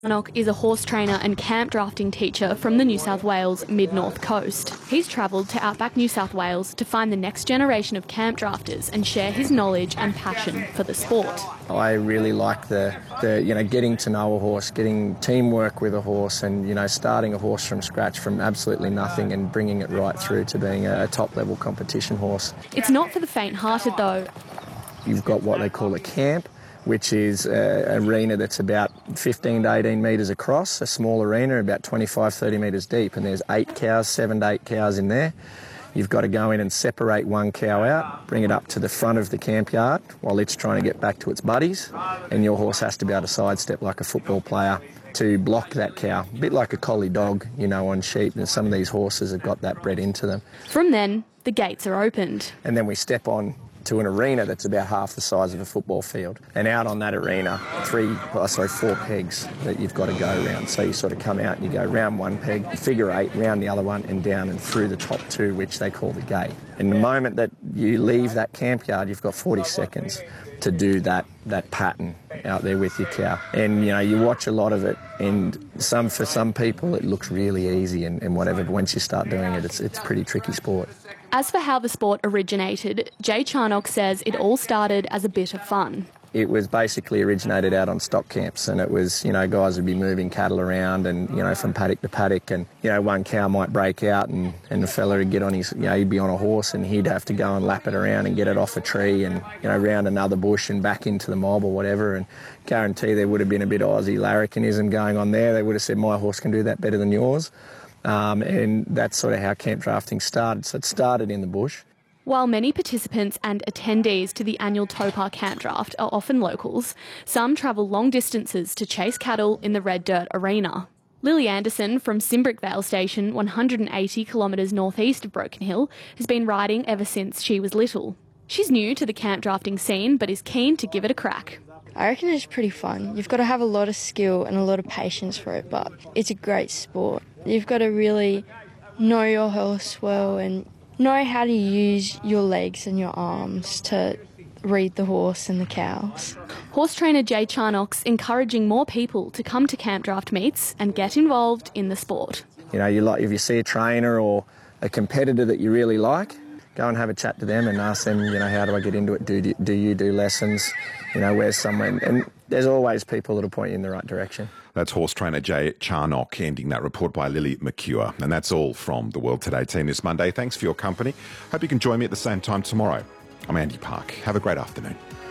Charnock is a horse trainer and camp drafting teacher from the New South Wales mid-north coast. He's travelled to outback New South Wales to find the next generation of camp drafters and share his knowledge and passion for the sport. I really like the getting to know a horse, getting teamwork with a horse, and starting a horse from scratch from absolutely nothing and bringing it right through to being a top-level competition horse. It's not for the faint-hearted though. You've got what they call a camp, which is an arena that's about 15 to 18 metres across, a small arena about 25, 30 metres deep, and there's 7 to 8 cows in there. You've got to go in and separate one cow out, bring it up to the front of the camp yard while it's trying to get back to its buddies, and your horse has to be able to sidestep like a football player to block that cow, a bit like a collie dog, on sheep, and some of these horses have got that bred into them. From then, the gates are opened. And then we step on to an arena that's about half the size of a football field. And out on that arena, 4 pegs that you've got to go around. So you sort of come out and you go round one peg, figure 8, round the other one, and down and through the top 2, which they call the gate. And the moment that you leave that camp yard, you've got 40 seconds to do that pattern out there with your cow. And, you watch a lot of it, and for some people it looks really easy and whatever, but once you start doing it, it's a pretty tricky sport. As for how the sport originated, Jay Charnock says it all started as a bit of fun. It was basically originated out on stock camps, and it was, guys would be moving cattle around and, from paddock to paddock, and, one cow might break out and the fella would get on his, he'd be on a horse and he'd have to go and lap it around and get it off a tree and, round another bush and back into the mob or whatever, and guarantee there would have been a bit of Aussie larrikinism going on there. They would have said, my horse can do that better than yours. And that's sort of how camp drafting started. So it started in the bush. While many participants and attendees to the annual Topar Camp Draft are often locals, some travel long distances to chase cattle in the red dirt arena. Lily Anderson from Simbrickvale Station, 180 kilometres northeast of Broken Hill, has been riding ever since she was little. She's new to the camp drafting scene but is keen to give it a crack. I reckon it's pretty fun. You've got to have a lot of skill and a lot of patience for it, but it's a great sport. You've got to really know your horse well and know how to use your legs and your arms to read the horse and the cows. Horse trainer Jay Charnock's encouraging more people to come to camp draft meets and get involved in the sport. If you see a trainer or a competitor that you really like, go and have a chat to them and ask them, how do I get into it? Do you do lessons? Where's someone? And there's always people that'll point you in the right direction. That's horse trainer Jay Charnock, ending that report by Lily McCure. And that's all from the World Today team this Monday. Thanks for your company. Hope you can join me at the same time tomorrow. I'm Andy Park. Have a great afternoon.